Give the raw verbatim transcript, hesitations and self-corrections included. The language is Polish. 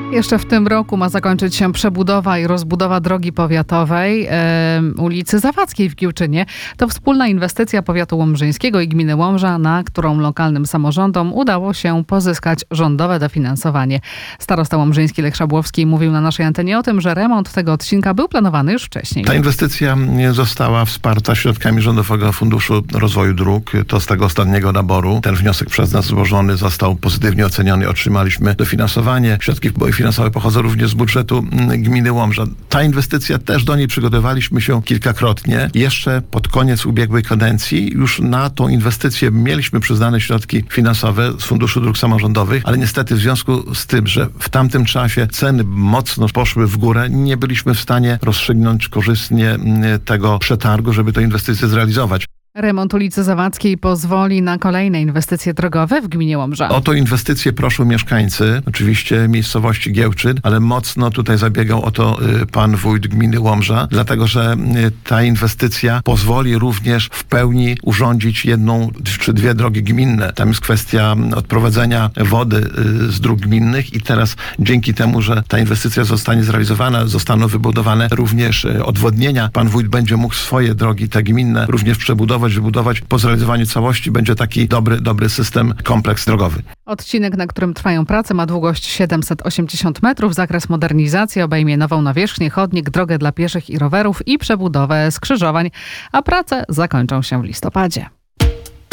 Jeszcze w tym roku ma zakończyć się przebudowa i rozbudowa drogi powiatowej e, ulicy Zawadzkiej w Giłczynie. To wspólna inwestycja powiatu łomżyńskiego i gminy Łomża, na którą lokalnym samorządom udało się pozyskać rządowe dofinansowanie. Starosta łomżyński Lech Szabłowski mówił na naszej antenie o tym, że remont tego odcinka był planowany już wcześniej. Ta inwestycja została wsparta środkami Rządowego Funduszu Rozwoju Dróg. To z tego ostatniego naboru. Ten wniosek przez nas złożony został pozytywnie oceniony. Otrzymaliśmy dofinansowanie. Środki finansowe pochodzą również z budżetu gminy Łomża. Ta inwestycja, też do niej przygotowaliśmy się kilkakrotnie. Jeszcze pod koniec ubiegłej kadencji już na tą inwestycję mieliśmy przyznane środki finansowe z Funduszu Dróg Samorządowych, ale niestety w związku z tym, że w tamtym czasie ceny mocno poszły w górę, nie byliśmy w stanie rozstrzygnąć korzystnie tego przetargu, żeby tę inwestycję zrealizować. Remont ulicy Zawadzkiej pozwoli na kolejne inwestycje drogowe w gminie Łomża. O tą inwestycję proszą mieszkańcy, oczywiście miejscowości Giełczyn, ale mocno tutaj zabiegał o to y, pan wójt gminy Łomża, dlatego że y, ta inwestycja pozwoli również w pełni urządzić jedną czy dwie drogi gminne. Tam jest kwestia odprowadzenia wody y, z dróg gminnych i teraz dzięki temu, że ta inwestycja zostanie zrealizowana, zostaną wybudowane również y, odwodnienia. Pan wójt będzie mógł swoje drogi, te gminne, również przebudować, wybudować. Po zrealizowaniu całości będzie taki dobry, dobry system, kompleks drogowy. Odcinek, na którym trwają prace, ma długość siedemset osiemdziesiąt metrów. Zakres modernizacji obejmie nową nawierzchnię, chodnik, drogę dla pieszych i rowerów i przebudowę skrzyżowań, a prace zakończą się w listopadzie.